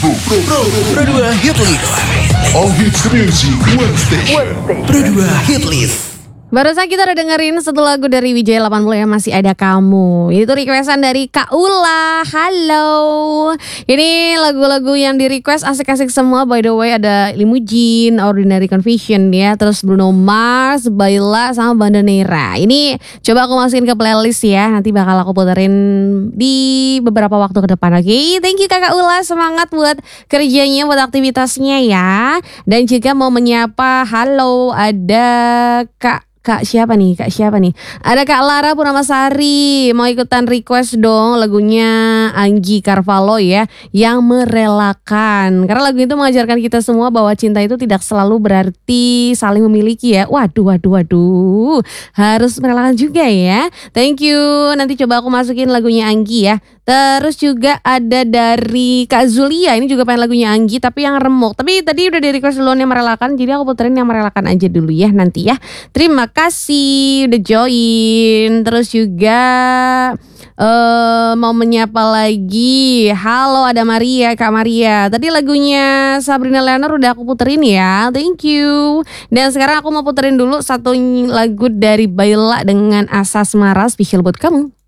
Pro 2 Hit List. All hits music one station. Pro 2 Hit List. Barusan kita udah dengerin satu lagu dari Wijaya 80 yang Masih Ada Kamu. Itu requestan dari Kak Ula. Halo. Ini lagu-lagu yang di request asik-asik semua. By the way ada Limousine, Ordinary Confusion ya. Terus Bruno Mars, Baila sama Bandanera. Ini coba aku masukin ke playlist ya. Nanti bakal aku puterin di beberapa waktu ke depan. Oke, thank you Kakak Ula. Semangat buat kerjanya, buat aktivitasnya ya. Dan juga mau menyapa, halo, ada Kak siapa nih? Ada Kak Lara Purnamasari. Mau ikutan request dong lagunya Anggi Carvalho ya, Yang Merelakan. Karena lagu itu mengajarkan kita semua bahwa cinta itu tidak selalu berarti saling memiliki ya. Waduh. Harus merelakan juga ya. Thank you. Nanti coba aku masukin lagunya Anggi ya. Terus juga ada dari Kak Zulia. Ini juga pengen lagunya Anggi tapi yang remuk. Tapi tadi udah di request duluan Yang Merelakan. Jadi aku puterin Yang Merelakan aja dulu ya nanti ya. Terima kasih udah join. Terus juga mau menyapa lagi. Halo, ada Maria, Kak Maria. Tadi lagunya Sabrina Leonard udah aku puterin ya. Thank you. Dan sekarang aku mau puterin dulu satu lagu dari Baila dengan Asas Mara, spesial buat kamu.